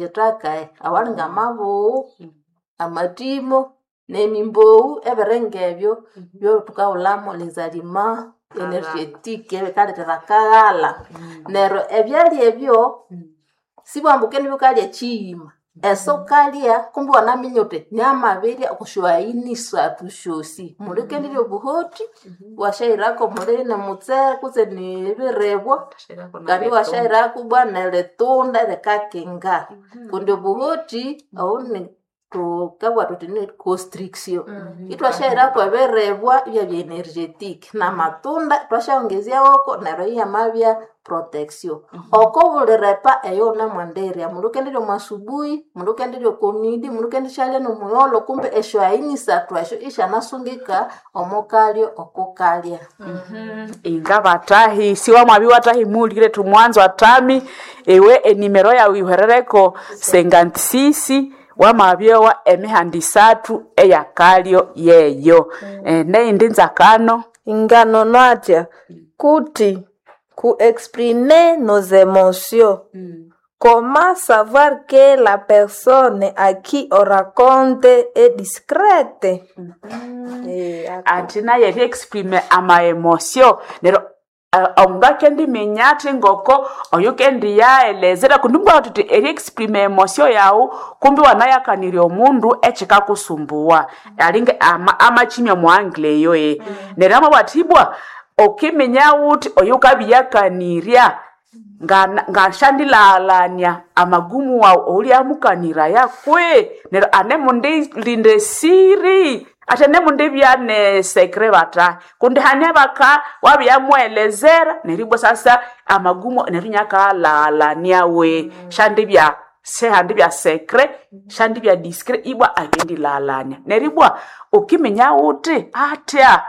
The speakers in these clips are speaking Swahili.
jetaka awalinga mabu amatimo nemimbou everengebyo byo tukaulamo les aliments énergétiques kaleterakagala nero ebyali ebyo sibwambukeni bukali chiyima esokalia kumbe wanaminyote nyamaberia okushuainisa tushosi mulekeni obuhoti washairako mulene mutse kuze ni birebwa kali washairako bwana letunda lekakenga kundi obuhoti aone tukabwa tutine constriction itwashairako birebwa bya energetic na matunda twashaongezea woko na roia mabya protection oko bulirepa eyo na mwanderia mulukendero mwasubuhi mulukendero komidi mulukendishale no muyolo kumbe esho ainisa twasho isha nasungika omokalio okokalia inga batahi siwa mwabi watahi mulire tumwanzo atami ewe enimero ya wiherereko 56 wamabyewa emihandisatu eyakalio yeyo neindi nzakano ingano natya kuti exprimer nos émotions. Comment savoir que la personne à qui on raconte est discrète? Atina yeri exprimer ama émotion nero onga kendi menyate ngoko oyo kendi ya elezera kundumba tuti eri exprimer émotion yao kumbi wanayakaniri omundu echika kusumbuwa alinge ama chimya mu angle yo nero batibwa okimenya uti oyukabiyakaniria ngashandilalanya amagumu wa oli amukanira yakwe nero anemunde linde siri atenemunde byane secret bata kundi hanebaka wabyamwelezera neribwo sasa amagumu nerinyaka lalanya we shandibya handibya secret shandibya discret ibwa agendi lalanya neribwa okimenya uti atya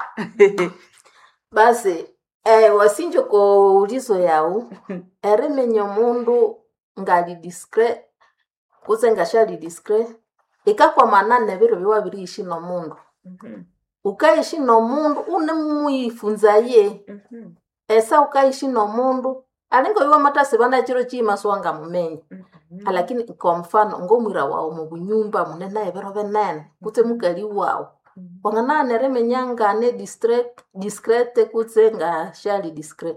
basi wasinjo ko ulizo yao eremenyo mundu ngali discret kuzenga shali discret ikakwa manane biro biwabiri ishi no mundu ukaishi no mundu unemuifunzaye esa ukaishi no mundu alingo iwa matase bana chiro chima swanga mumenye lakini kwa mfano ngomwira wao mu bunyumba munena ebero benene kute mukali wao wanganane remenyanga ne discrete kutsenga shali discret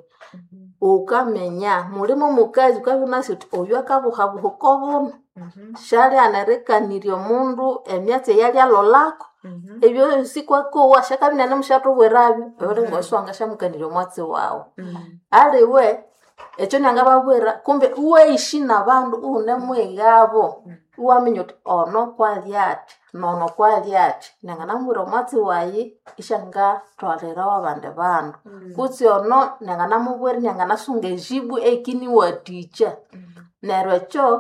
ukamenya mulimo mukazi ukabunasi oyo akabuhabuho kobuno shali anarekanirio mundu emyatse yali alolako ebyo sikwako washakabina namushato bwerabi bero ngoswanga shamukanirio mwatse wao aliwe echo nyangababwera kumbe uwe ishina bandu unemwegabo uwamenyo ono kwaliati nono kwaliati nanganamwira mwatse wayi ishanga twalera wabande bandu kutsi ono nanganamubwera nanganasunga ejibu ekini waticha nerwecho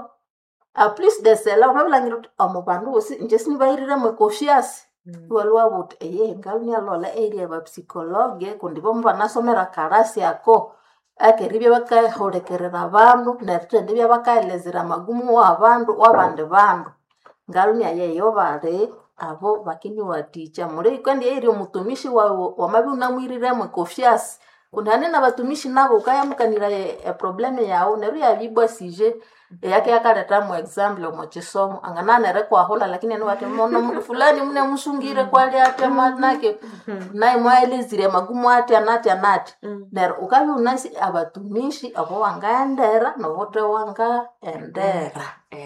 a plus de cela mabilangira omubandu wose nje sinibayirira mwe confiance walwa but ngalunya lola area ba psychologue kundibo mbana somera karasi yako akeribye bakaholekerera abantu nertende bakaelezera magumu w'abantu wabande bandu ngalunya yeyo bale abo bakini waticha muri kandi eri omutumishi wa mabi unamwirire mwe confiance kunane na batumishi nabo kayamukanira probleme yawo neru yabibwa sije yake yakaleta mu example mu chisomo anganane rekwa hola lakini anu wate mono mundu fulani mune musungire kwali ate manake naye mwaelezire magumu ate anati nero ukabi unasi abatumishi abo wangaendera no wote wanga endera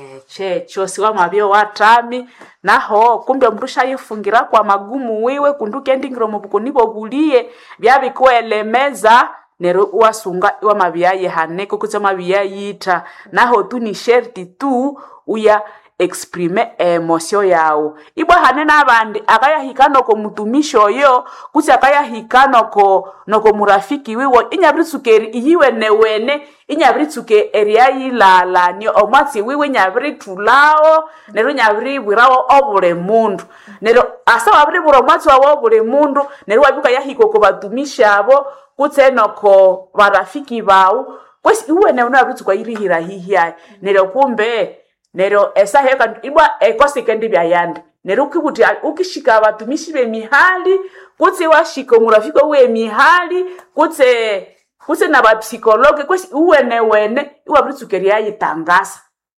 checho siwa mabyo watami naho kumbe mrusha yifungira kwa magumu wiwe kunduke ndingiro mubukunibo buliye byabikoelemeza nero wasunga wa mabiyaye haneko kutsa mabiyayita naho tu ni sherti tu uya exprime emotion yao ibwa hanena abandi akayahikano ko mutumisho yo kutsa akayahikano ko noko murafiki wiwo inyabritsukeri iyiwe newene inyabritsuke eriayi lala ni omwatsi wiwe nyabritulao nero nyabribwirawo obule mundu nero asa wabribura omwatsi wawo obule mundu nero wabika yahiko ko batumisha abo kutse noko barafiki bawo kwesi uwe ne unabritsuka irihira hihia nero kumbe nero esa heka ibwa ekosikendi byayande nero ukibuti ukishika abatumishi be mihali kutse washika murafiko we mihali kutse na ba psychologue kwesi uwe ne wene iwa britsukeria yitangasa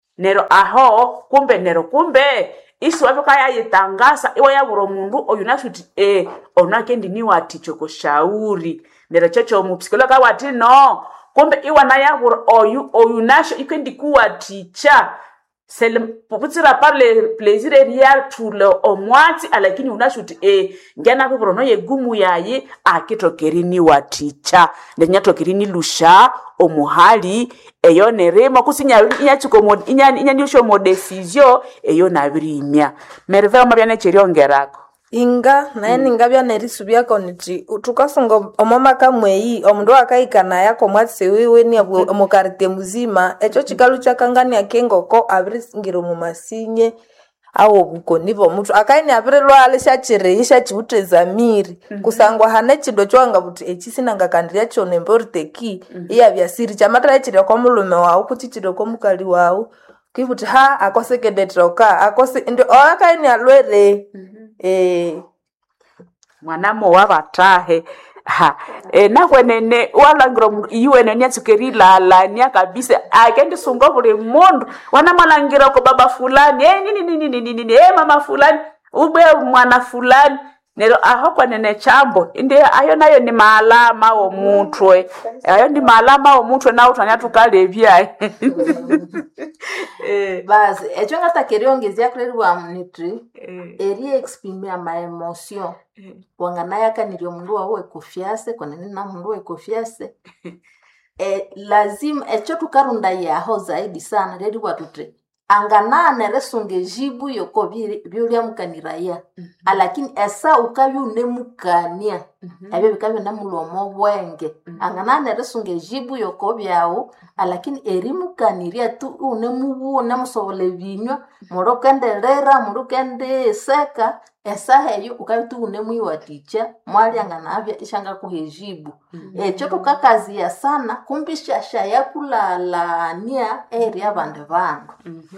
nero aho kumbe isi wavika yayitangasa iwa yavura mundu oyunasuti onakendi ni wati chokushauri nero chocho mupsikologa wati no kumbe iwa na yavura oyunasho ikendi kuwa ticha pukutsira parle plaisir real tule omwati alakini unashuti ngena vivuro no yegumu yayi akitokerini waticha ndanyatokerini lusha omuhali eyo nerema kusinya inyachiko inyanyusho mo decision eyo nabirimya merve mabyane cheriongerako inga naye ningabya nerisubya niti tukasonga omama kamweyi omundu akaikana yako mwatse wiwe ni omukarite muzima echo chikalu chakangani akengoko abirisingiro mu masinye awo bukoni bo mutu akaini abirilwa alishachire chiutezamiri kusangwa hane chido chwanga buti echisina ngakandira cho nemborteki iya byasiri chamatra echire kwa mulume wawo kuti chido kwa mukali wawo kibuti ha akosekedetroka akose ndio akaini alwere mwanamo wabatahe nakwenene walangiro iwene nyatsukeri lalania kabisa akendi sungo buli mundu wanamalangiro ko baba fulani nini mama fulani ube mwana fulani nero aho kwenene chambo inde ayo nayo ni maalama wo mutwe ayo ni maalama wo mutwe na utanya tukalebya basi echo ngata keriongezia kurerwa mnitri eri exprimer ma emotion wangana yaka nilio mundu wawe kofiase kwenene na mundu wawe kofiase lazima echo tukarunda yaho zaidi sana redi watutre anganane resunge jibu yoko byulya mukaniraya alakini esa ukabyu nemukania abye bikabyo namulomo bwenge anganane resunge jibu yoko byawo alakini erimukaniria tu unemubu namusobole binywa murokendelera murukende seka esa heyo ukabitu unemwiwaticha mwali anganabya ishanga kuhejibu echo tukakazia sana kumbisha shaya kulala nia eri abande bantu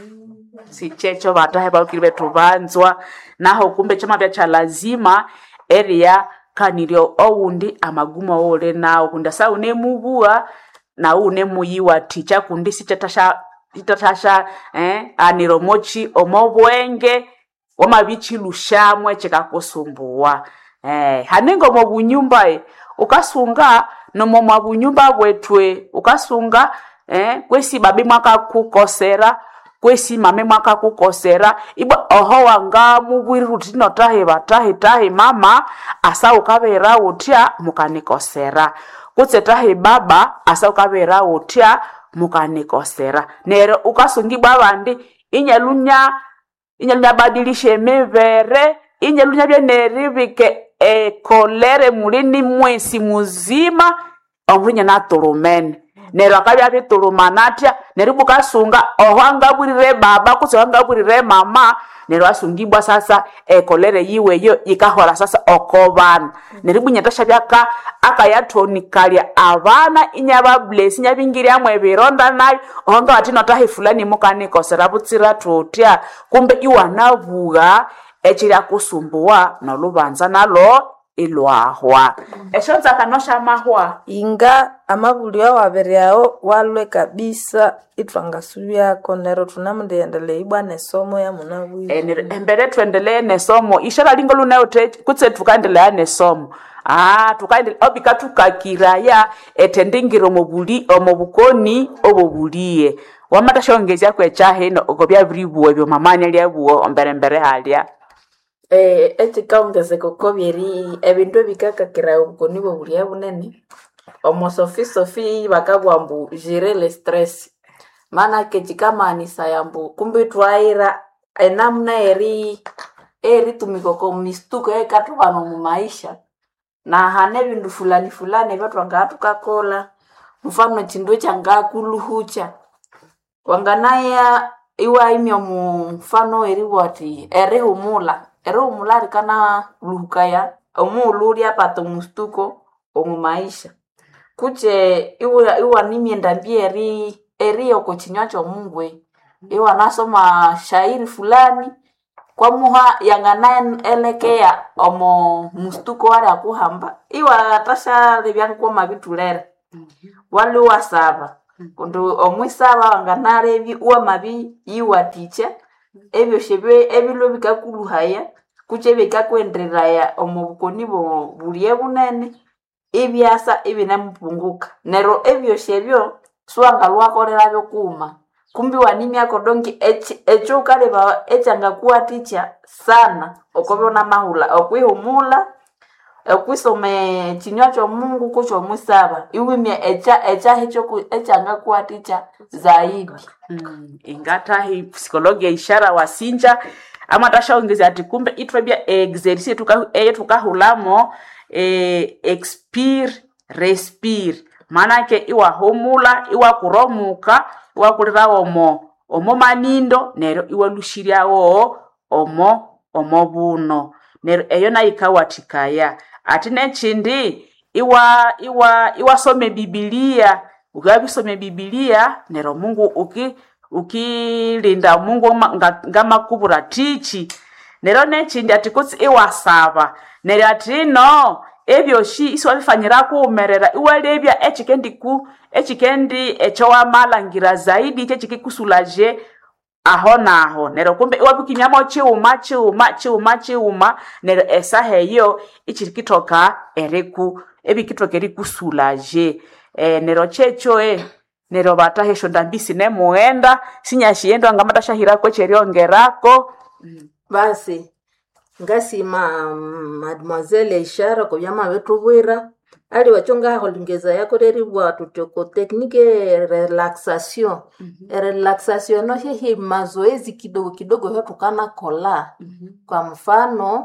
sichecho batahe bakiri betu banzwa naho kumbe chama bya cha lazima area kaniryo oundi amaguma wole nawo kunda sa unemubua na unemuyiwa ticha kundi sichatasha aniromochi omobwenge wamabichi lushamwe chikakusumbuwa hanengo mu bunyumba ukasunga no mu bunyumba bwetwe ukasunga kwesi babi mwaka kukosera kwesi mame mwaka kukosera iba oho wanga mubwiri rutino tahe mama asa ukabera utia mukanikosera kutsetahe baba asa ukabera utia mukanikosera nero ukasungibwa bandi inyalunya badilishe mevere inyalunya bya neribike kolere mulini mwesi muzima omurinya natulumene nero akabya bitulumanatya neribuka sunga ohanga burire baba kutsanga burire mama nero asungibwa sasa kolere yiweyo ikahora sasa okobana neribunya tashabyaka akayatonikalya abana inyaba bless nyabingiria mwe bironda nayo ohanga ati notahe fulani mukaniko serabutsira tutya kumbe iwanabuga echira kusumbuwa nolubanza nalo ilwahwa eshonza kanosha mahwa inga amabulio waberyao walwe kabisa itwangasubyako nero tunamundeendele ibwane somo ya munabwi embere tuendelee nesomo ishara lingo lunayote kutse tukaendelea nesomo tukaendelea obika tukakiraya etendingiro omobukoni obobuliye wamatashongezya kwechahe no okobya bribuwe byo mamanya lyabuwo omberembere halya ekikaongezeko kobyeri ebintu ebikakakira obukoni bwobuliya bunene omosofi bakabwambu gérer le stress maana kechikamanyisa yambu kumbi twaira enamna eri tumikoko mistuko ekatubano mu maisha na hane bintu fulani batwanga tukakola mfano chindu changa kuluhucha wanganaya iwa imyo mfano eri wati erihumula rikana luhukaya omuluri apato mustuko omu maisha kuche iwa nimienda mbi eri okochinywa cho mungwe iwa nasoma shairi fulani kwa muha yangana elekea omo mustuko wale akuhamba iwa tasha lebyangu kwa mabitulera wali wasaba kundu omwisaba wanganara ebi uwamabi yiwaticha ebyo shebe ebilo bikakuluhaya kuche bikakwendereraya omubukoni bulie bunene ebyasa ebinamupunguka nero ebyo shebyo swanga lwakolera byo kuma kumbi wanimi yako donki echo ukaleba echanga kuwaticha sana okobona mahula okwihumula okwisome chinywacho Mungu kucho mwisaba iwimya echa hicho echanga kuwaticha zaidi. Ingata hii psikologia ishara wasinja ama tashaongeza ati kumbe itwebya exercise tukahulamo expire respire manake iwa homula iwa kuromuka iwa kulira omo manindo nero iwa lushiriawo omo buno nero eyo na ikawatikaya ati nechindi iwa some Biblia ukabisome Biblia nero Mungu ukilinda Mungu ngama kubura tichi nero nechindi ati kutsi iwasaba nero ati no ebyo shi iswa bifanyira kumerera iwalebya echikendi echo wamalangira zaidi chechikikusulaje aho naho nero kumbe iwabukimyamo chiuma nero esaheyo ichikitoka ebikitoka erikusulaje nero checho nero batahesho ndambisi nemuenda sinyashiendo ngamata shahira kwecheriongerako basi ngasima mademoiselle ishara ko byama betubwira ali wachonga holingeza yako reribwa tutoko technique relaxation relaxation no hihi mazoezi kidogo yotukana kola kwa mfano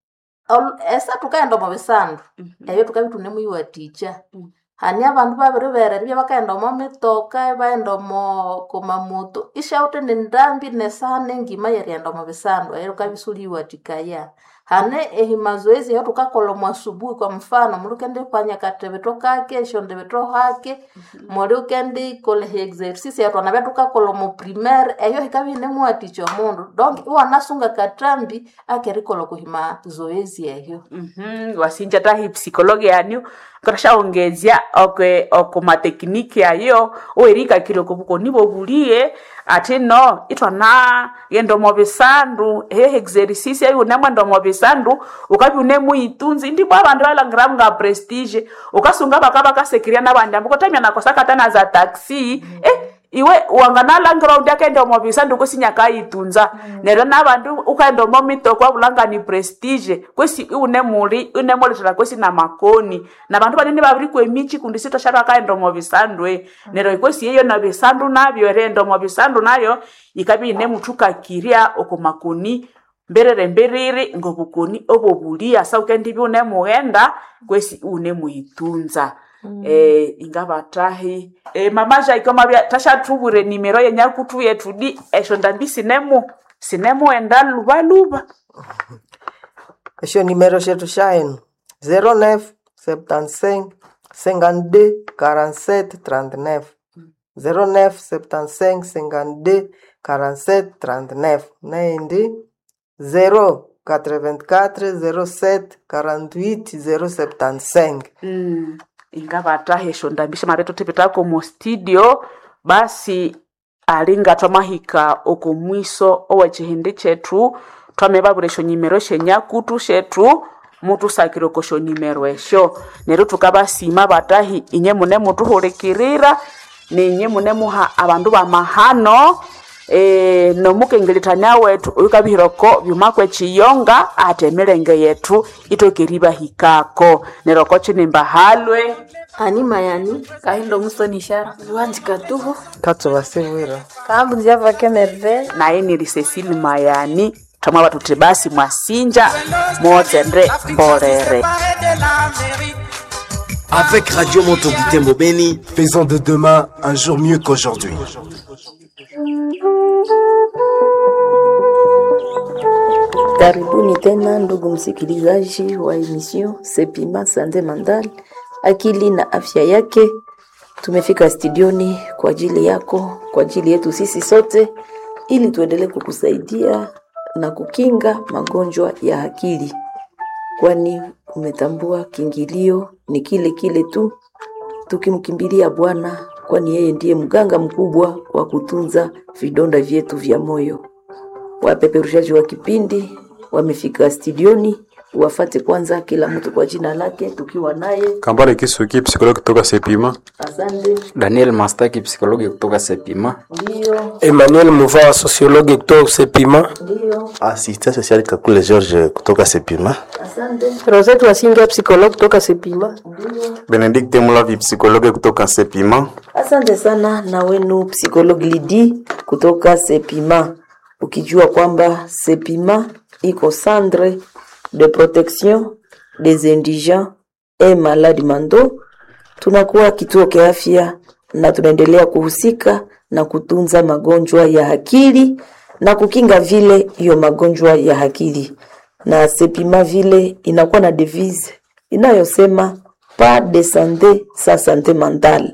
esa tukaenda mu bisandu eyo tukabitune wa teacher hani abantu babiribere bya bakaenda mu mitoka baenda mu komamoto ishaute ndambi nesane ngima yarienda mu bisandu eyo kabisuliwa tikaya hane mazoezi yo tukakola mu asubuhi kwa mfano mulukende kwanya katebeto kake shondebeto hake mulukende kole exercise ya twana tukakola mu primaire eyo hikabine mu aticho mundu donc wanasunga katrambi akerikola kuhima zoezi eyo wasinja tahi psikologia yanyu kashaongezya okoma tekniki yayo oerika kiroko buko nibo bulie ati no itwana yendo mu bisandu exercise yayo namando mu bisandu ukabyune mu itunzi ndi abantu balangira nga prestige ukasunga bakaba kasekiria nabandi ambuko tamya nakosaka tana za taxi iwe wanganala ngira ndakenda mu bisandu kusinya kayitunza nero nabantu ukaenda mu mitoko abulanga ni prestige kwesi unemolitera kwesi na makoni nabantu banene babiri kwemichi kundisita shaka kaenda mu bisandu nero kwesi yeyo na bisandu nabyo rendo mu bisandu nayo ikabi nemutuka kiria okomakoni mberere ngobukoni obobulia saukendi byune muenda kwesi unemuitunza ingabatahi mamaja ikoma bya tashatubure nimero yenya kutu yetu di esho ndambisi sinemu enda luba esho nimero shetu shaen 09 75 52 47 39 09 75 52 47 39 naindi 0 84 07 48 075 ingabatahisho ndambisha mareto tepetako mu studio basi alinga twamahika okomwiso owechihindi chetu twamebaburesho nimero shenyakutu shetu mutu sakiro kosho nimero esho nero tukabasima batahi inye mune mutu horekirira ninye mune muha abandu bamahano no mukengelitanya wetu ukabihiroko byumakwe chiyonga atemelenge yetu itokeriba hikako neroko chinimba halwe anima yani kahindo musoni ishara wanjika tuho katso basewera kambu njava kemerve na ini Cecile Mayani tamwa batute basi mwasinja motendre borere. Avec Radio Montobutembo Beni, faisons de demain un jour mieux qu'aujourd'hui. Karibuni tena ndugu msikilizaji wa emission Sepima Sante Mandal, akili na afya yake. Tumefika studioni kwa ajili yako, kwa ajili yetu sisi sote, ili tuendelee kukusaidia na kukinga magonjwa ya akili. Kwani umetambua kingilio ni kile kile tu, tukimkimbilia Bwana kwani yeye ndiye mganga mkubwa wa kutunza vidonda vyetu vya moyo. Wapeperushaji wa kipindi wamefika studioni, wafate kwanza kila mtu kwa jina lake, tukiwa naye Kambale Kisuki, psikologi kutoka Sepima. Asante. Daniel Mastaki, psikologi kutoka Sepima. Ndio. Emmanuel Muvaa, sociologue kutoka Sepima. Ndio. Assistant social Kakule George kutoka Sepima. Asante. Rosette Wasinga, psychologue kutoka Sepima. Ndio. Benedict Mulavi, psychologue kutoka Sepima. Asante sana na wenu psikologi Lidi kutoka Sepima. Ukijua kwamba Sepima iko centre de protection des indigents et malades mentaux, tunakuwa kituo cha afya na tunaendelea kuhusika na kutunza magonjwa ya akili na kukinga vile hiyo magonjwa ya akili. Na Sepima vile inakuwa na devise inayosema pas de santé sans santé mentale.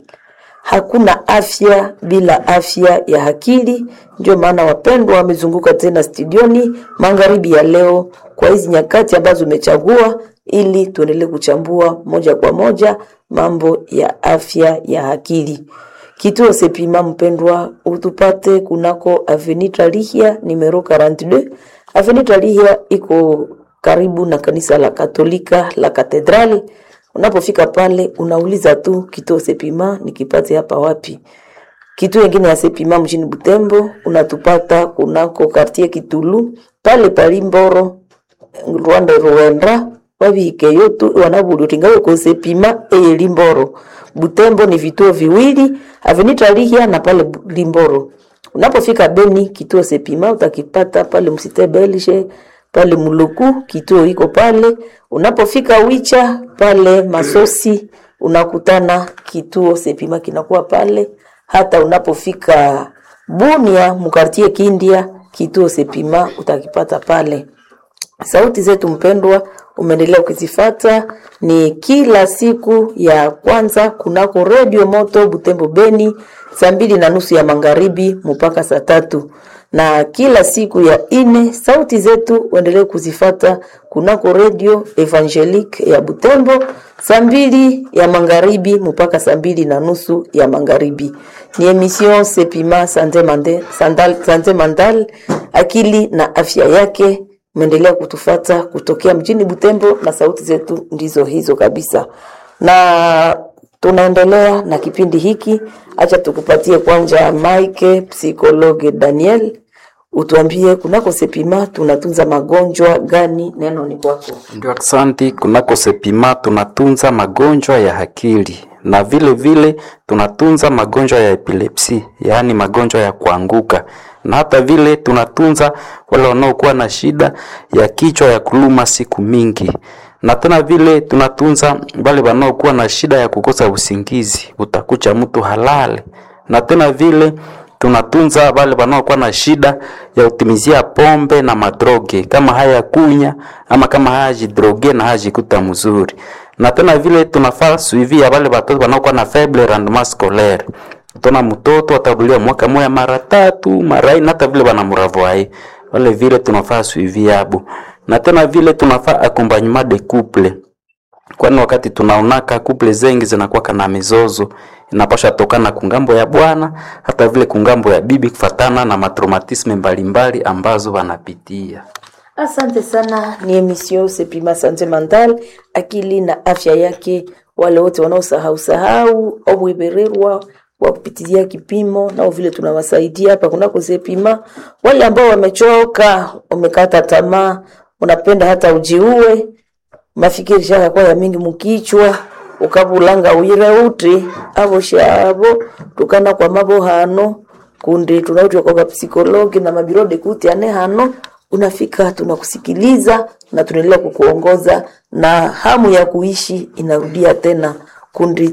Hakuna afya bila afya ya akili. Ndio maana wapendwa wamezunguka tena studioni magharibi ya leo kwa hizi nyakati ambazo umechagua, ili tuendelee kuchambua moja kwa moja mambo ya afya ya akili. Kituo Sepima mpendwa, utupate kunako Avenue Tralihia numero 42. Avenue Tralihia iko karibu na kanisa la Katolika la Katedrali. Unapofika pale unauliza tu kituo Sepima nikipate hapa wapi. Kituo kingine ya Sepima mjini Butembo unatupata kunako quartier Kitulu pale Palimboro Rwanda Rwanda wabike yotu wanabudi tingawe kwa Sepima Limboro. Butembo ni vituo viwili, Avenue Tralihia na pale Limboro. Unapofika Beni kituo Sepima utakipata pale Msite Belge pale Muluku, kituo iko pale. Unapofika Wicha pale Masosi unakutana kituo Sepima kinakuwa pale. Hata unapofika Bunia mkartie Kindia kituo Sepima utakipata pale. Sauti zetu mpendwa umeendelea ukizifata ni kila siku ya kwanza kunako Radio Moto Butembo Beni 2:30 ya magharibi mpaka 3. Na kila siku ya ine sauti zetu uendelee kuzifata kunako Radio Evangelique ya Butembo 2:00 ya magharibi mpaka 2:30 ya magharibi. Ni emission Sepima Santé Mentale, akili na afya yake. Mwendelea kutufata kutokea mjini Butembo na sauti zetu ndizo hizo kabisa. Na tunaendelea na kipindi hiki. Acha tukupatie kwanza Mike psikologe Daniel, utuambie kunako Sepima tunatunza magonjwa gani? Neno ni kwako. Ndio, asante. Kunako Sepima tunatunza magonjwa ya akili na vile vile tunatunza magonjwa ya epilepsi, yaani magonjwa ya kuanguka, na hata vile tunatunza wale wanaokuwa na shida ya kichwa ya kuluma siku mingi, na tena vile tunatunza wale wanaokuwa na shida ya kukosa usingizi, utakucha mtu halale, na tena vile tunatunza wale wanaokuwa na shida ya utimizia pombe na madroge, kama haya kunya ama kama haya jidroge na haya jikuta mzuri. Na tena vile tunafaa suivi ya wale watoto wanaokuwa na faible rendement scolaire. Tuna mtoto atabuliwa mwaka moja mara 3 mara 4 hata vile wanamravoi. Wale vile tunafaa suivi yabo. Na tena vile tunafaa accompagnement de couple. Kwani wakati tunaonaka couple zengi zinakuwa kana mizozo, inapasha tokana kungambo ya bwana hata vile kungambo ya bibi kufatana na matraumatisme mbalimbali ambazo wanapitia. Asante sana. Ni emission Sepima Santé Mentale, akili na afya yake. Wale wote wanaosahau au ibererwa wa kupitia kipimo na vile tunawasaidia hapa kunako Sepima. Wale ambao wamechoka, wamekata tamaa, unapenda hata ujiue, mafikiri shaka kwa ya mingi mkichwa, ukabulanga uire uti abo shabo tukana kwa mabo hano kundi tunaitwa kwa psikologi na mabiro de kuti ane hano. Unafika tunakusikiliza na tunaendelea kukuongoza na hamu ya kuishi inarudia tena. Kundi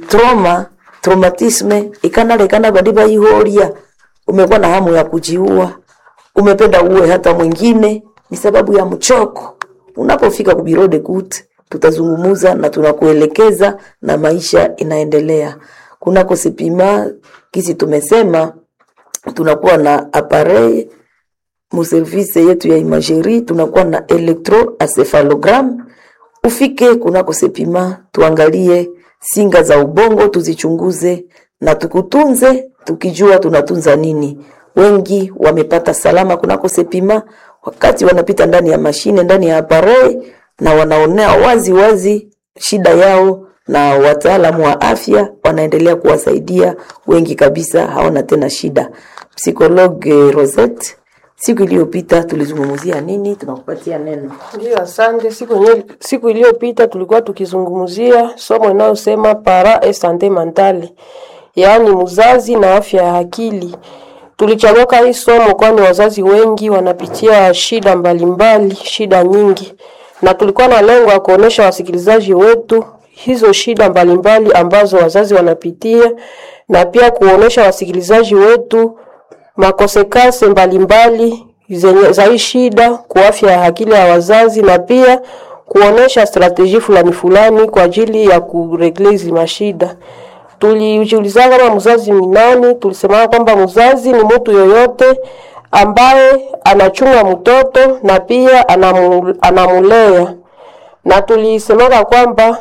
traumatisme ikana badiba ihoria, umekuwa na hamu ya kujiua, umependa uwe hata mwingine, ni sababu ya mchoko. Unapofika kubirode kuti tutazungumuza na tunakuelekeza na maisha inaendelea. Kunako Sepima kisi tumesema tunakuwa na appareil mu service yetu ya imagerie, tunakuwa na electroencephalogram. Ufike kunako Sepima tuangalie singa za ubongo tuzichunguze, na tukutunze tukijua tunatunza nini. Wengi wamepata salama kunako Sepima wakati wanapita ndani ya mashine, ndani ya aparei, na wanaonea wazi wazi shida yao, na wataalamu wa afya wanaendelea kuwasaidia. Wengi kabisa hawana tena shida. Psychologue Rosette, siku iliyopita tulizungumzia nini? Tunakupatia neno. Ndio, asante. Siku iliyopita tulikuwa tukizungumzia somo linalosema para et santé mentale, yaani mzazi na afya ya akili. Tulichaguka hii somo kwani wazazi wengi wanapitia shida mbalimbali, shida nyingi, na tulikuwa na lengo ya kuonesha wasikilizaji wetu hizo shida mbalimbali ambazo wazazi wanapitia, na pia kuonesha wasikilizaji wetu makosekase mbalimbali za hii shida kwa afya ya akili ya wazazi, na pia kuonesha strategy fulani kwa ajili ya kuregle hizi mashida. Tulijiuliza kama mzazi ni nani. Tulisema kwamba mzazi ni mtu yoyote ambaye anachunga mtoto na pia anamulea. Na tulisema kwamba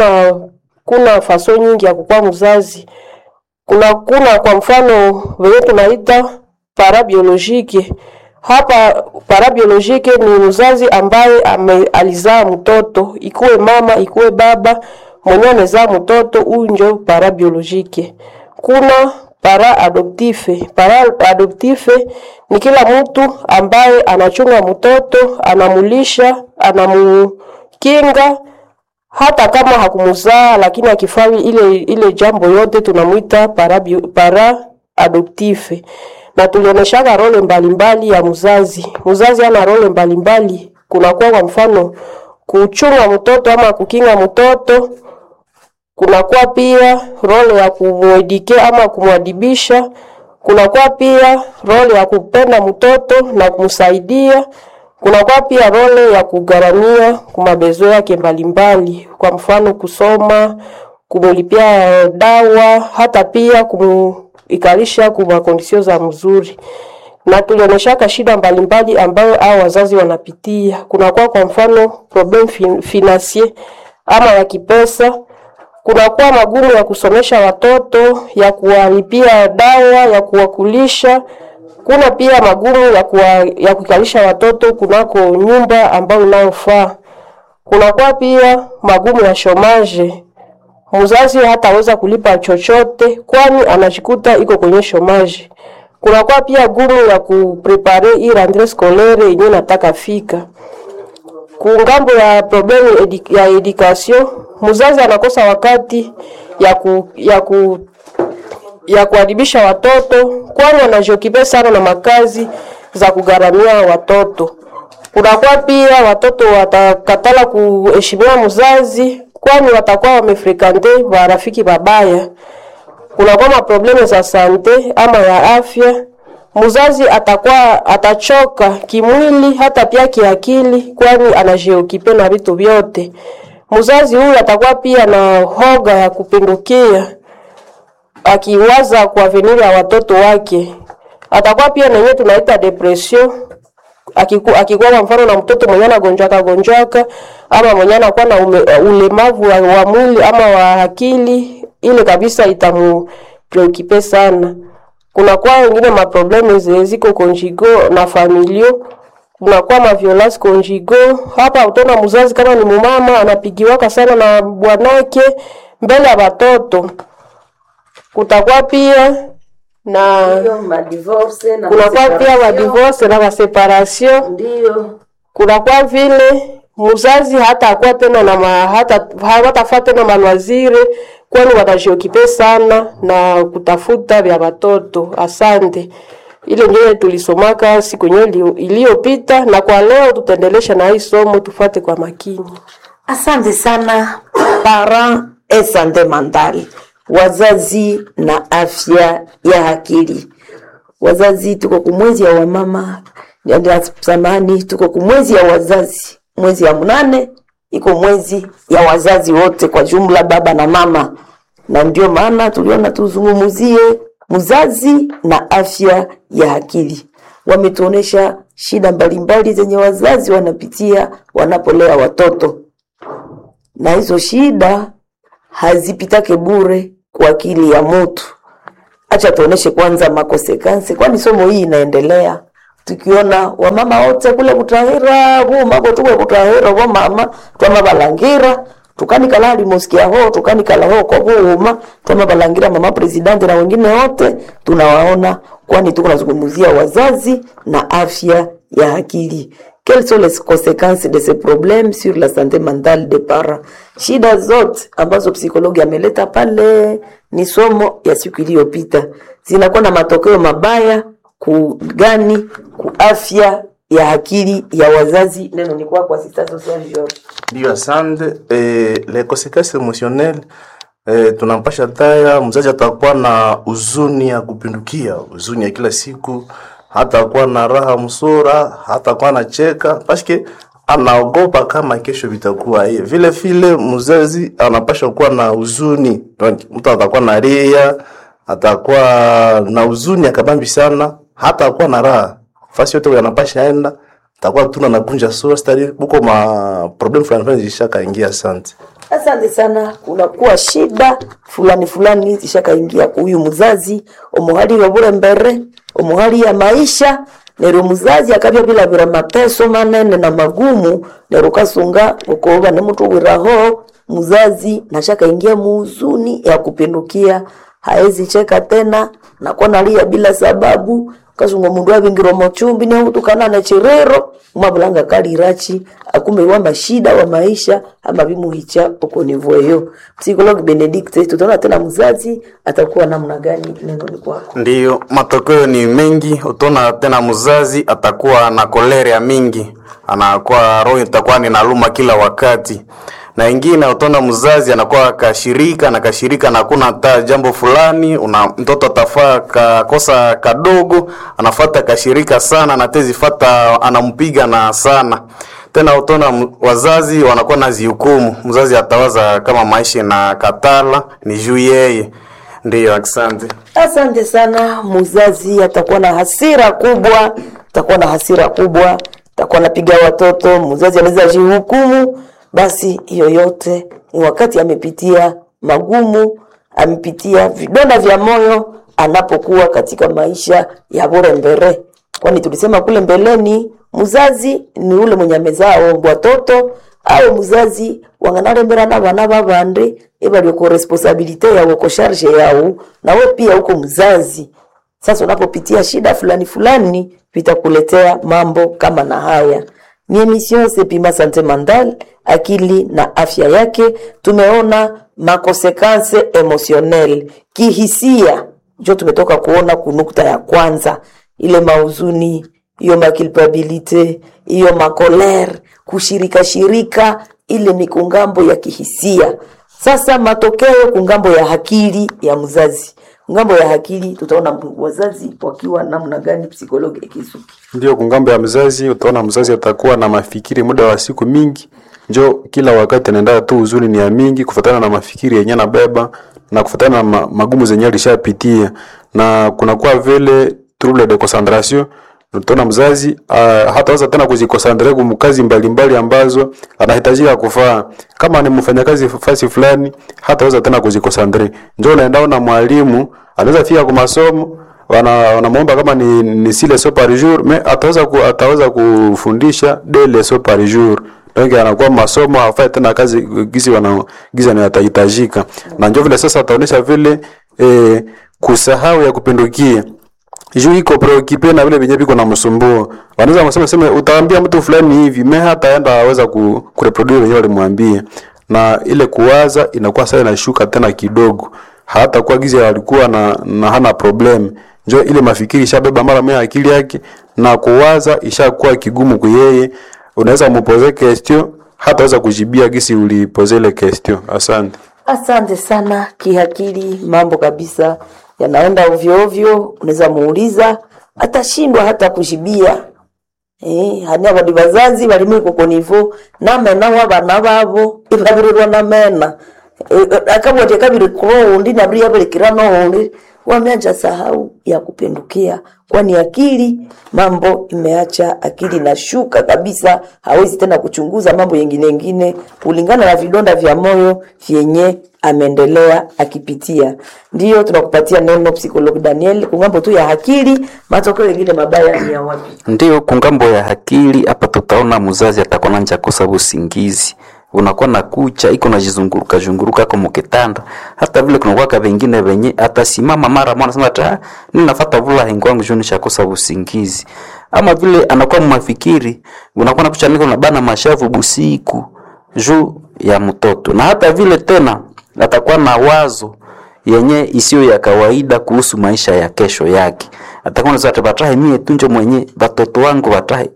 kuna faso nyingi ya kuwa mzazi. Kuna kwa mfano wewe tunaita parabiolojike. Hapa parabiolojike ni mzazi ambaye alizaa mtoto, ikuwe mama ikuwe baba, mwenye amezaa mtoto, huyu ndio parabiolojike. Kuna para adoptife. Para adoptife ni kila mtu ambaye anachunga mtoto, anamulisha, anamukinga, hata kama hakumuzaa, lakini akifanya ile jambo yote tunamuita para adoptife. Na tulioneshaga role mbalimbali ya mzazi. Mzazi ana role mbalimbali. Kuna kwa mfano kuchunga mtoto ama kukinga mtoto. Kuna kwa pia role ya kumuedike ama kumwadibisha. Kuna kwa pia role ya kupenda mtoto na kumsaidia. Kuna kwa pia role ya kugaramia kumabezo yake mbalimbali. Kwa mfano kusoma, kumulipia dawa, hata pia ikalisha kwa kondisio za mzuri. Na tulioneshaka shida mbalimbali ambayo hao wazazi wanapitia. Kuna kwa mfano problem financier ama ya kipesa. Kuna kwa magumu ya kusomesha watoto, ya kuwalipia dawa, ya kuwakulisha. Kuna pia magumu ya kukalisha watoto kunako nyumba ambayo inayofaa. Kuna kwa pia magumu ya chômage. Mzazi hataweza kulipa chochote kwani anajikuta iko kwenye chômage. Kuna kwa pia gumu ya kuprepare hii rentrée scolaire yenye nataka fika. Kungambo ya problemu ya education, mzazi anakosa wakati ya kuadibisha watoto kwani anajokipe sana na makazi za kugaramia watoto. Kuna kwa pia watoto watakatala kuheshimia mzazi kwani watakuwa wamefrekante marafiki babaya. Kuna kwa probleme za sante ama ya afya. Mzazi atachoka kimwili hata pia kiakili kwani anajiokipe na vitu vyote. Mzazi huyu atakuwa pia na hoga ya kupindukia akiwaza kwa avenir ya watoto wake. Atakuwa pia na yenye tunaita depression. Akikuwa kwa mfano na mtoto mwenye anagonjwaka ama mwenye anakuwa na ulemavu wa mwili ama wa akili, ile kabisa itamupreokipe sana. Kuna kwa wengine maprobleme ziko konjigo na familio. Kuna kwa maviolence konjigo. Hapa utaona mzazi kama ni mumama anapigiwaka sana na bwanake mbele ya watoto. Kutakuwa pia na madivorce na kuna kwa pia wa divorce na separation. Ndio. Kuna kwa vile mzazi hata akuwa tena na hawatafaa tena malwazire kwani watajiokipe sana na kutafuta vya watoto. Asante. Ile ndio tulisomaka siku iliyopita, na kwa leo tutaendelesha na hii somo, tufuate kwa makini. Asante sana. Parents et santé mentale, wazazi na afya ya akili. Wazazi tuko kumwezi ya wamama, samani tuko kumwezi ya wazazi. Mwezi ya 8 iko mwezi ya wazazi wote kwa jumla, baba na mama. Na ndio maana tuliona tuzungumuzie mzazi na afya ya akili. Wametuonesha shida mbalimbali zenye wazazi wanapitia wanapolea watoto. Na hizo shida hazipitake bure kwa akili ya mtu. acha tuoneshe kwanza makosekansi, kwani somo hii inaendelea. Tukiona wamama wote kule kutahira, mako tuwe kutahira kwa mama, twama balangira, tukanikala hadi mosikia ho, tukanikala ho kwa huma, twama balangira mama presidenti na wengine wote, tunawaona kwani tuko nazungumzia wazazi na afya ya akili. Quelles sont les conséquences de ces problèmes sur la santé mentale des parents? Shida zote ambazo psikologi ameleta pale ni somo ya siku iliyopita. Zinakuwa na matokeo mabaya ku afya ya akili ya wazazi. Neno ni kwa assistant social George. Ndio, asante. Les conséquences émotionnelles, tunampasha taya mzazi atakuwa na huzuni ya kupindukia, huzuni ya kila siku, hata kuwa na raha msura, hata kuwa na cheka, paske anaogopa kama kesho vitakuwa hivi. Vile vile mzazi anapasha kuwa na huzuni, mtu atakuwa na ria, atakuwa na huzuni akabambi sana, hata kuwa na raha. Fasi yote yanapasha enda, atakuwa tuna nakunja sura stari buko ma problem fulani zishaka ingia. Asante. Asante sana. Kuna kuwa shida fulani zishaka ingia kwa huyu mzazi, omuhali wa bure mbere, omuhali ya maisha, nero mzazi akabya bila mateso manene na magumu, nero kasunga ukoba ne mtu wiraho, mzazi nashaka ingia muhuzuni ya kupindukia, haezi cheka tena na kwa nalia bila sababu, kasunga mundu abingiro mochumbi ne utukana na chirero, umabulanga kali irachi, akume wa mashida wa maisha ama bimuhicha uko nivoyo. Psikologi Benedict, tutaona tena mzazi atakuwa namna gani? Neno ni kwako. Ndiyo, matokeo ni mengi. Utaona tena mzazi atakuwa na kolera mingi, anakuwa roho itakuwa inaluma kila wakati. Na ingine utaona mzazi anakuwa kashirika na kuna hata jambo fulani, mtoto atafaa kakosa kadogo, anafuata kashirika sana na tezifata anampiga na sana. Tena utaona wazazi wanakuwa na zihukumu. Mzazi atawaza kama maisha na katala ni juu yeye. Ndiyo, asante. Asante sana. Mzazi atakuwa na hasira kubwa, atakuwa napiga watoto, mzazi anaweza jihukumu. Basi hiyo yote ni wakati amepitia magumu, amepitia vidonda vya moyo anapokuwa katika maisha ya bure mbere. Kwani tulisema kule mbeleni mzazi ni ule mwenye amezaa watoto, au mzazi wanganarembera na bana babande ebali ko responsabilité ya wako charge yao, na wewe pia uko mzazi. Sasa unapopitia shida fulani vitakuletea mambo kama na haya. Ni emission Sepima Santé Mentale, akili na afya yake. Tumeona makonsekanse emotionnel, kihisia. Jo tumetoka kuona kunukta ya kwanza, ile mauzuni, iyo maculpabilité, iyo makolere, kushirika, ile ni kungambo ya kihisia. Sasa matokeo kungambo ya akili ya mzazi. Ngambo ya akili tutaona wazazi wakiwa namna gani psikologi Ekisuki. Ndio, kungambo ya mzazi utaona mzazi atakuwa na mafikiri muda wa siku mingi. Njo kila wakati anaenda tu huzuni ni ya mingi kufuatana na mafikiri yenyewe na beba na kufuatana na magumu zenyewe alishapitia, na kuna kwa vile trouble de concentration. Utaona mzazi hataweza tena kujikosantre kwa kazi mbalimbali ambazo anahitajika kufanya. Kama ni mfanyakazi fasi fulani, hataweza tena kujikosantre. Njoo naenda na mwalimu, anaweza fika kwa masomo, wanamuomba kama ni sile so par jour, mais ataweza kufundisha de leso par jour. Donc anakuwa masomo hafai tena kazi gizi na yatahitajika. Na njoo vile sasa ataonesha vile kusahau ya kupindukia. Juu iko preoccupé na vile venye biko na msumbua. Wanaweza kusema utaambia mtu fulani hivi, mimi hataenda aweza kureproduce wenyewe alimwambia. Na ile kuwaza inakuwa sasa inashuka tena kidogo. Hata kwa gizi alikuwa na hana problem. Njoo ile mafikiri ishabeba mara moja akili yake, na kuwaza ishakuwa kigumu kwa yeye. Unaweza mpoze question, hataweza kujibia gisi ulipoze ile question. Asante. Asante sana. Kiakili mambo kabisa yanaenda ovyo, unaweza muuliza atashindwa hata kujibia. Hanya badi bazazi bali miko konivo na mena wa bana babo ibabirwa na mena akabwote kabiri ko ndi na bria bali kirano ndi wameacha sahau ya kupindukia, kwani akili mambo imeacha akili na shuka kabisa, hawezi tena kuchunguza mambo yengine kulingana na vidonda vya moyo vyenye ameendelea akipitia. Ndiyo tunakupatia neno Psychologue Daniel kungambo tu ya akili, matokeo mengine mabaya ni ya wapi? Ndio kungambo ya akili hapa tutaona mzazi atakuwa nanja kosa usingizi. Unakuwa na kucha iko najizunguruka kwa mkitanda. Hata vile kuna waka wengine wenye atasimama mara moja anasema ta ninafuata vula hengo wangu juu nishakosa usingizi. Ama vile anakuwa mmafikiri, unakuwa na kucha niko na bana mashavu busiku juu ya mtoto. Na hata vile tena atakuwa na wazo yenye isiyo ya kawaida kuhusu maisha ya kesho yake. Atakuwa anasema batahe mie tunjo mwenye watoto wangu batahe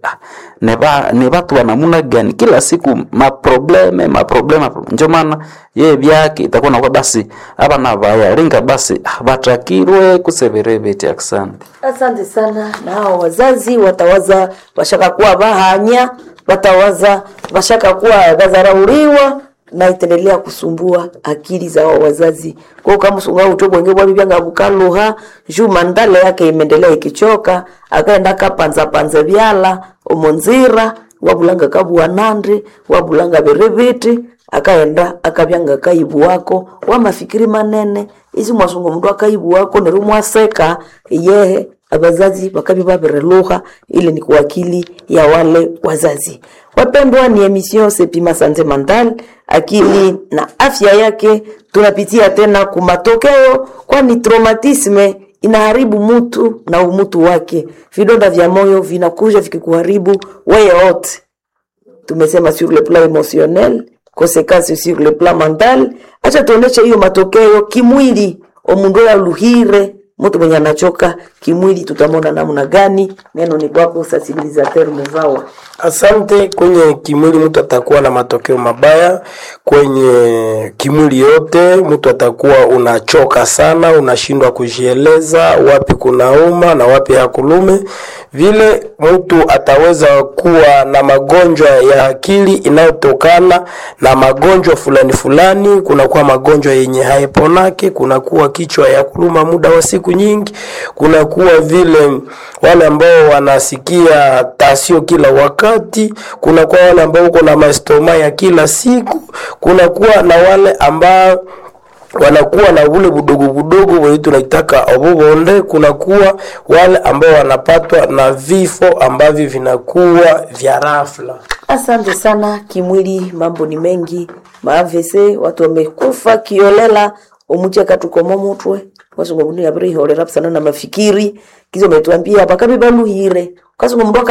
ne watu wanamuna gani kila siku maprobleme ndio maana yeye byake itakuwa na basi hapa na baya ringa basi batakirwe kuseverebeti. Asante sana. Nao wazazi watawaza washaka kuwa bahanya, watawaza washaka kuwa bazarauriwa na itendelea kusumbua akili za wazazi. Kwa kama sunga utobo ngebo bibyanga bukaluha juu mandala yake imeendelea ikichoka, akaenda kapanza byala omonzira wabulanga kabu wanandre wabulanga bereviti, akaenda akabyanga kaibu wako wa mafikiri manene izi mwasungo mndu akaibu wako nerumwa seka yehe abazazi bakabiba bereluha. Ile ni kwa akili ya wale wazazi. Wapendwa, ni emission Sepima Santé Mentale, akili na afya yake. Tunapitia tena kumatokeo, kwani traumatisme inaharibu mtu na umutu wake. Vidonda vya moyo vinakuja vikikuharibu wewe wote. Tumesema sur le plan émotionnel, conséquences sur le plan mental. Acha tuoneshe hiyo matokeo kimwili. Omundu ya luhire mtu mwenye anachoka kimwili, tutamona namna gani? Neno ni kwako sensibilisateur Muvawa. Asante. Kwenye kimwili mtu atakuwa na matokeo mabaya. Kwenye kimwili yote mtu atakuwa unachoka sana, unashindwa kujieleza wapi kunauma na wapi hakulume. Vile mtu ataweza kuwa na magonjwa ya akili inayotokana na magonjwa fulani. Kuna kuwa magonjwa yenye haiponake, kuna kuwa kichwa ya kuluma muda wa siku nyingi, kuna kuwa vile wale ambao wanasikia tasio kila wakati, kuna kuwa wale ambao uko na mastoma ya kila siku, kuna kuwa na wale ambao wanakuwa na ule budogo wewe tunaitaka obobonde, kuna kuwa wale ambao wanapatwa na vifo ambavyo vinakuwa vya rafla. Asante sana. Kimwili mambo ni mengi, maavese watu wamekufa kiolela, omuche katukomo mutwe wasungo muni abri horera sana na mafikiri kizo metuambia hapa kabibaluhire kasungo mndu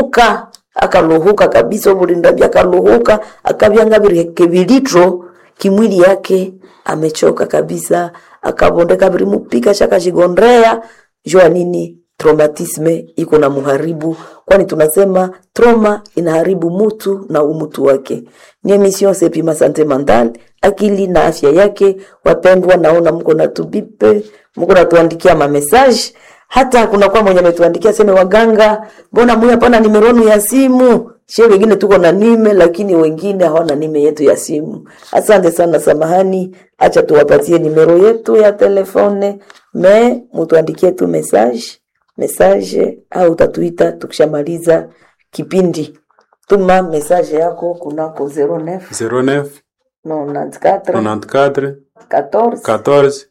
akaluhuka kabisa, bulindabya akaluhuka akabyanga birekebilitro kimwili yake amechoka kabisa, akabondeka biri mupika chaka jigondrea. Jua nini? Traumatisme iko na muharibu, kwani tunasema trauma inaharibu mutu na umutu wake. Ni emission Sepima Santé Mentale, akili na afya yake. Wapendwa, naona mko na tubipe, mko na tuandikia ma message. Hata kuna kwa mwenye ametuandikia sema, waganga mbona mwe hapana nimeronu ya simu? Shehe wengine tuko na nime, lakini wengine hawana nime yetu ya simu. Asante sana, samahani. Acha tuwapatie nimero yetu ya telefone, mutuandikie tu message au tatuita tukishamaliza kipindi. Tuma message yako kunako 09 94 14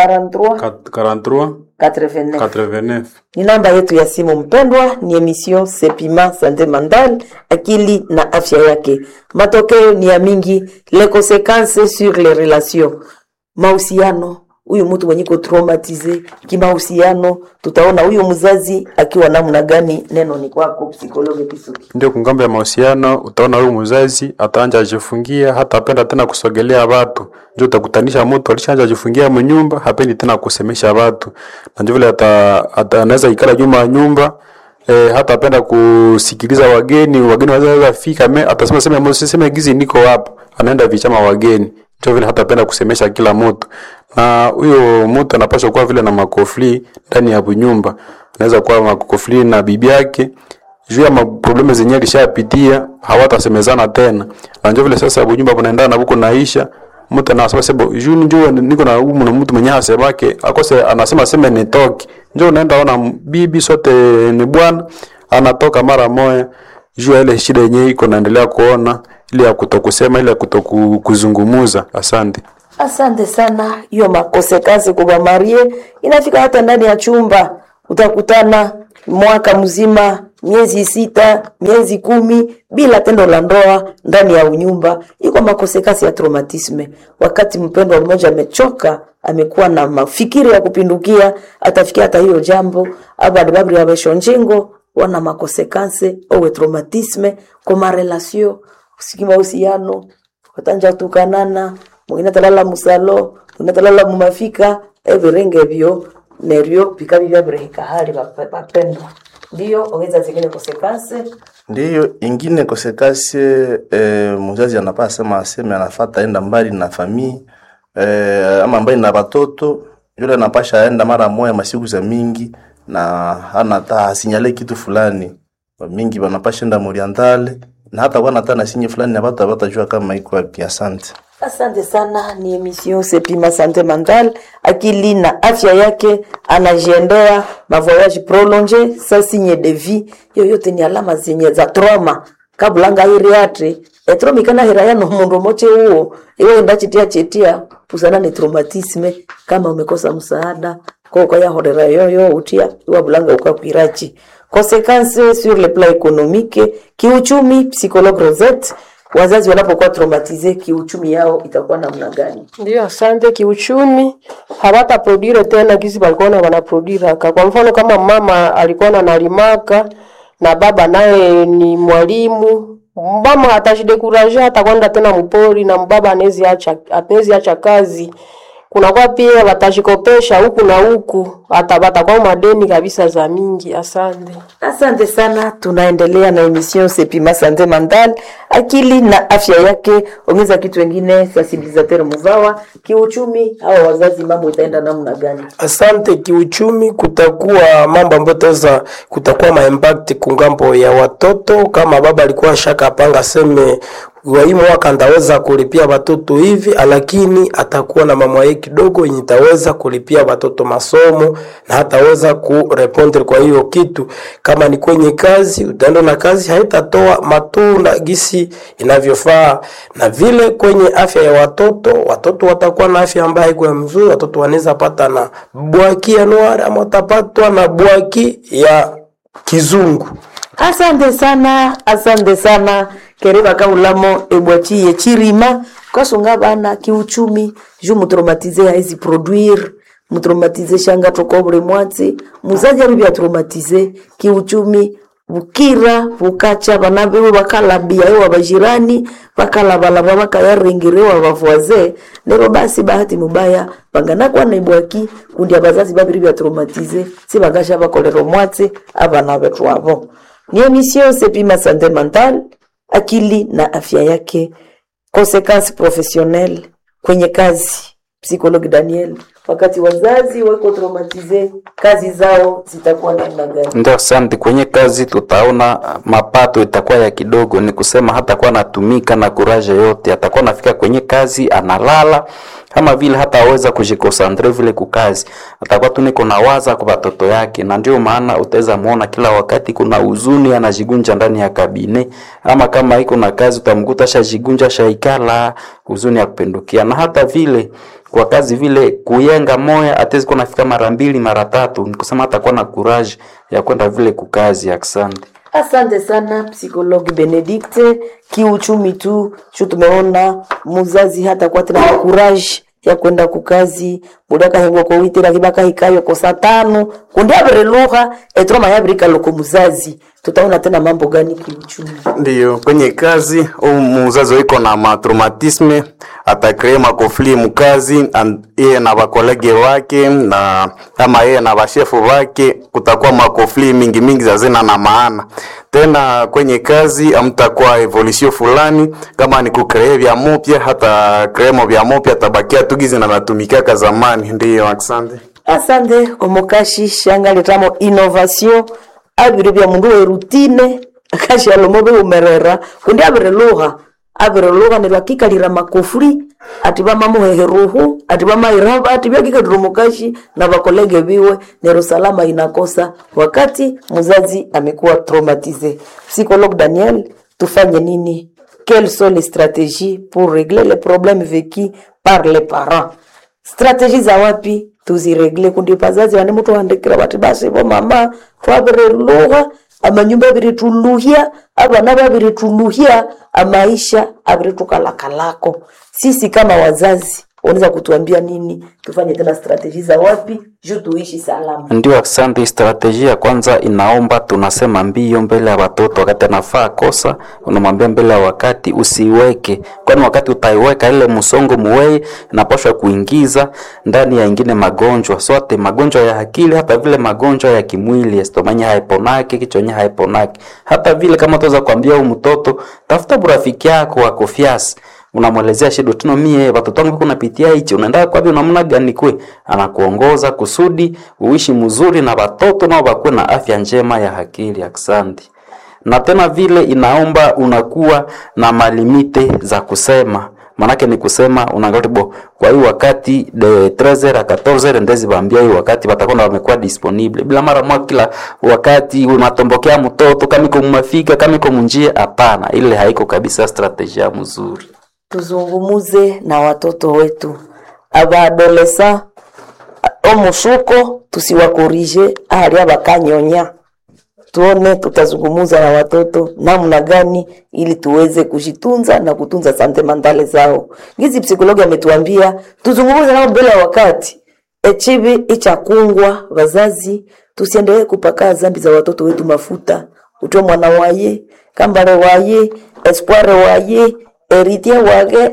43 89. Ni namba yetu ya simu mpendwa. Ni emission Sepima Santé Mentale, akili na afya yake. Matokeo ni ya mingi, les conséquences sur les relations. Mahusiano, huyu mtu mwenye ko traumatize kimahusiano, tutaona huyu mzazi akiwa namna gani. Neno ni kwako Psychologue Kisuki. Ndio kungambo ya mahusiano, utaona huyu mzazi ataanza ajifungia, hata apenda tena kusogelea watu. Ndio utakutanisha mtu alishaanza ajifungia mnyumba, hapendi tena kusemesha watu. Na ndio vile anaweza ikala nyumba hata apenda kusikiliza wageni wanaweza fika, atasema sema gizi niko hapa, anaenda vichama wageni. Ndio vile hata apenda kusemesha kila mtu. Na huyo mtu anapaswa kuwa vile na makofli ndani ya nyumba. Anaweza kuwa makofli na bibi yake, juu ya probleme zenye alishapitia, hawatasemezana tena. Na ndio vile sasa nyumba kunaendana huko naisha, mtu anasema juu niko na mtu mwenye asemake akose anasema sema nitoke. Ndio unaenda ona bibi sote ni bwana anatoka mara moja, juu ile shida yenyewe iko naendelea kuona, ile ya kutokusema, ile ya kutokuzungumuza. Asante. Asante sana. Hiyo makosekasi kwa Marie inafika hata ndani ya chumba, utakutana mwaka mzima, miezi 6, miezi 10 bila tendo la ndoa ndani ya unyumba. Iko makosekasi ya traumatisme. Wakati mpendwa mmoja amechoka, amekuwa na mafikiri ya kupindukia, atafikia hata hiyo jambo abadi babri ya beshonjengo wana makosekasi au traumatisme kwa relation, usikima usiano, watanja tukanana, mwingine talala musalo, mwingine talala mumafika, everenge vyo neryo pikabi vya breka hali bapendo. Ndio ongeza zingine kosekase. Ndiyo ingine kosekase mzazi anapasa sema aseme anafuata enda mbali na famii ama mbali na watoto, yule anapasha enda mara moja masiku za mingi na hana taa sinyale kitu fulani. Mingi wanapasha enda morientale na hata wana taa na sinye fulani na watu watajua kama iko wapi. Asante. Asante sana. Ni emission Sepima Sante Mental, akili na afya yake, anajiendea mavoyage prolonge sa signe de vie. Yoyote ni alama zenye za trauma kabulanga iriatre trauma kana hiraya no mundu moche huo iwe ndachi chetia pusana ni traumatisme. Kama umekosa msaada kwa ya hodera yoyo utia iwa bulanga ukakwirachi. Conséquences sur le plan économique, kiuchumi. Psychologue Rosette, wazazi wanapokuwa traumatize kiuchumi yao itakuwa namna gani? Ndio, asante. Kiuchumi hawata produire tena kisi balikuwa wanaproduire. Kwa mfano kama mama alikuwa analimaka na baba naye ni mwalimu, mama atajidekuraje, atakwenda tena mpori na mbaba anezi acha kazi. Kuna kwa pia watajikopesha huku na huku, atabata kwa madeni kabisa za mingi. Asante. Asante sana. Tunaendelea na emission Sepima Sante Mental, akili na afya yake. Ongeza kitu wengine, sensibilisateur Muvawa, kiuchumi au wazazi mambo itaenda namna gani? Asante. Kiuchumi kutakuwa mambo ambayo kutakuwa ma impact kungambo ya watoto. Kama baba alikuwa shaka panga seme waimu waka ndaweza kulipia watoto hivi, lakini atakuwa na mama yake kidogo yenye itaweza kulipia watoto masomo na hataweza kurepondre kwa hiyo kitu. Kama ni kwenye kazi, utaenda na kazi haitatoa matunda gisi inavyofaa. Na vile kwenye afya ya watoto watakuwa na afya ambayo haiko mzuri. Watoto wanaweza pata na bwaki ya noir ama watapatwa na bwaki ya kizungu. Asante sana, asante sana. Kereba kaulamo ebwachiye chirima kosunga bana kiuchumi ju mutraumatize haizi produire mutraumatize shanga tokobre mwatsi muzaji abibi traumatize kiuchumi bukira bukacha banabe bakalabia yo bajirani bakalabala bakayarengerewa bavoise nero basi bahati mubaya bangana kwa naibwaki kundi abazazi babiri bya traumatize si bagasha bakolero mwatsi abana betu abo. Ni emission Sepima Sante Mental, akili na afya yake. Conséquences professionnelles kwenye kazi. Psychologue Daniel, wakati wazazi wako traumatize, kazi zao zitakuwa namna gani? Ndio, asante. Kwenye kazi tutaona mapato itakuwa ya kidogo, ni kusema hata kwa anatumika na kuraje yote, atakuwa nafika kwenye kazi analala kama vile hata aweza kujikosantre vile kukazi, atakuwa tu niko nawaza kwa watoto yake. Na ndio maana utaweza muona kila wakati kuna huzuni anajigunja ndani ya kabine, ama kama iko na kazi utamkuta shajigunja shaikala huzuni ya kupendukia. Na hata vile kwa kazi vile kuyenga moya atezi kuna fika mara 2 mara 3, nikusema atakuwa na courage ya kwenda vile kukazi. Asante. Asante sana Psychologue Benedicte. Kiuchumi tu tumeona muzazi hata kwa tena courage ya kwenda kukazi budaka hengo kwa witira kibaka hikayo kwa saa 5 kundi abere lugha etroma ya brika loko muzazi. Tutaona tena mambo gani kiuchumi? Ndiyo, kwenye kazi muzazi wiko na matraumatisme atakrea makofli mukazi yeye na bakolege wake na kama yeye na bashefu wake kutakuwa makofli mingi zazina na maana. Tena kwenye kazi amtakuwa evolution fulani, kama ni kukrea vya mupya hata kremo vya mupya tabakia tugizi na natumika zamani. Ndiyo, asante. Asante omokashi shanga letamo innovation abiri bya mundu we routine akashi alomobe umerera kundi abire lugha ni bakikalira makofuri atiba mamuhehe ruhu atiba mairaba atibya kikadromokashi na bakolege biwe nero salama inakosa wakati muzazi amekuwa traumatize. Psychologue Daniel, tufanye nini quelles sont les stratégies pour régler les problèmes vécus par les parents. Stratégie za wapi tuziregle kundi pazazi wane mtu andikira bati basi bo mama twabere lugha amanyumba birituluhia abana babirituluhia amaisha abiritukalakalako. Sisi kama wazazi unaweza kutuambia nini tufanye tena strategy za wapi juu tuishi salama? Ndio, asante. Strategy ya kwanza inaomba tunasema mbio mbele ya watoto. Wakati anafaa kosa unamwambia mbele ya wakati, usiweke, kwani wakati utaiweka ile msongo muwei inapaswa kuingiza ndani ya ingine magonjwa sote, magonjwa ya akili, hata vile magonjwa ya kimwili, estomanya haiponaki, kichonya haiponaki. Hata vile kama tuweza kuambia huyu mtoto tafuta rafiki yako wa kofiasi, unamwelezea shida tuno mie watoto wangu kuna pitia hichi, unaenda kwa hiyo namna gani kwe, anakuongoza kusudi uishi mzuri na watoto nao bakwe na afya njema ya akili. Asante. Na tena vile inaomba unakuwa na malimite za kusema. Manake ni kusema unaangalia bo kwa hiyo wakati de 13 à 14 ndezi baambia hiyo wakati watakuwa wamekuwa disponible. Bila mara moja kila wakati unatombokea mtoto kama iko mmafika kama iko munjia, hapana, ile haiko kabisa strategia mzuri. Tuzungumuze na watoto wetu aba adolescent omusuko, tusiwakorije ahali abakanyonya. Tuone tutazungumuza na watoto namna gani ili tuweze kujitunza na kutunza sante mandale zao. Ngizi psikologi ametuambia tuzungumuze nao mbele ya wakati. Echibi ichakungwa wazazi tusiendelee kupaka zambi za watoto wetu mafuta. Uto mwana waye, kambale waye, espoire waye, eritia wage,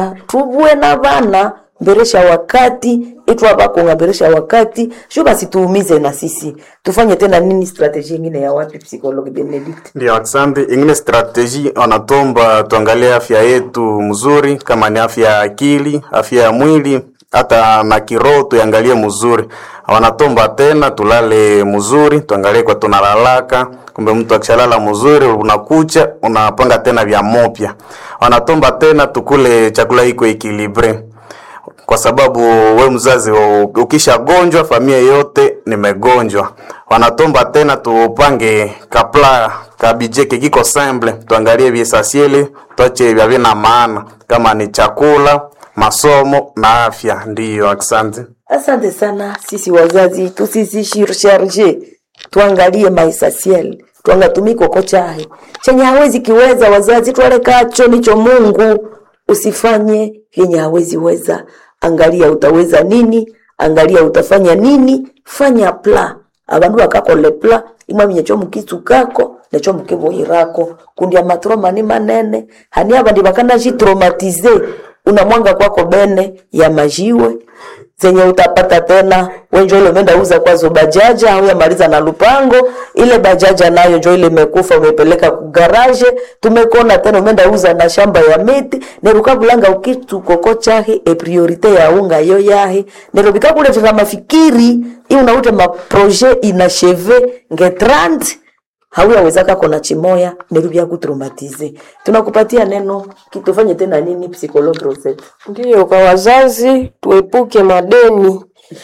tubue na bana mberesha wakati, itwa bako ngaberesha wakati, shuba situumize na sisi. Tufanye tena nini strategy ingine ya wapi psikologi Benedict? Ndio, asante. Ingine strategy wanatomba tuangalie afya yetu mzuri, kama ni afya ya akili, afya ya mwili, hata na kiroho tuangalie mzuri. Wanatomba tena tulale mzuri, tuangalie kwa tunalalaka. Kumbe mtu akishalala mzuri unakucha unapanga tena vya mopya. Wanatomba tena tukule chakula iko equilibre. Kwa sababu we mzazi ukisha gonjwa familia yote nimegonjwa. Wanatomba tena tupange kapla kabijeke kiko simple, tuangalie viesasiele, tuache vya vina maana kama ni chakula, masomo na afya. Ndio, asante. Asante sana. Sisi wazazi tusisishirje, tuangalie maisasiele, tuangatumiko kochahe chenye hawezi kiweza. Wazazi tualekacho nicho Mungu, usifanye yenye hawezi weza. Angalia utaweza nini, angalia utafanya nini, fanya pla. Abandu bakakole pla, imami nyecho mukitu kako, necho mukebo hirako. Kundi matroma ni manene, hani abandi bakana jitraumatize, unamwanga kwako bene ya majiwe. Zenye utapata tena, wenjo ile umeenda uza kwazo bajaja, au yamaliza na lupango, ile bajaja nayo njo ile imekufa umepeleka ku garage, tumekona tena umeenda uza na shamba ya miti, nerukabulanga ukitu kokochahe, priorite ya unga yo yahe, nerubika kule tuna mafikiri, unaute maprojet inacheve, ngetrand, hauya wezaka kona chimoya, nerubia kutraumatize. Tunakupatia neno, kitufanye tena nini psikologi Rosette? Ndiyo, kwa wazazi tuepuke madeni.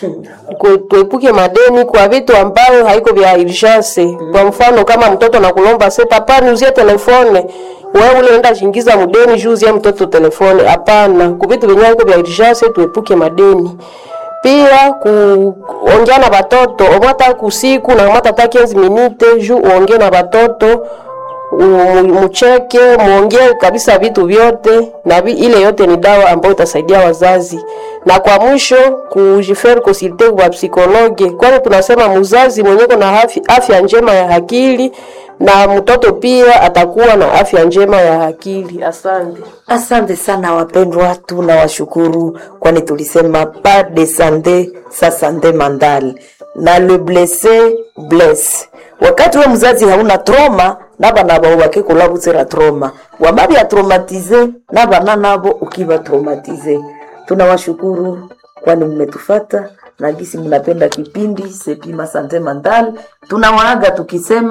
Tuepuke madeni kwa vitu ambavyo haiko vya urgence. Kwa mfano kama mtoto nakulomba papa niuzie telefone, wewe ule enda jingiza mdeni juzi ya mtoto telefone. Hapana, kwa vitu vyenye haiko vya urgence tuepuke madeni. Pia kuongea na watoto, omata kusiku na omata 15 minutes juu uongee na watoto, mucheke, muongee kabisa vitu vyote, na ile yote ni dawa ambayo itasaidia wazazi. Na kwa mwisho kujifer consulter kwa psikologi, kwani tunasema mzazi mwenyewe na afya njema ya akili na mtoto pia atakuwa na afya njema ya akili. Asante. Asante sana wapendwa, tunawashukuru kwani tulisema pas de santé sa santé mentale. Na le blessé blesse. Wakati wa mzazi hauna trauma, naba nabo wake kulabutera trauma. Wababi ya traumatize, naba nabo ukiwa traumatize. Tunawashukuru kwani mmetufata na gisi mnapenda kipindi Sepima Santé Mentale. Tunawaaga tukisema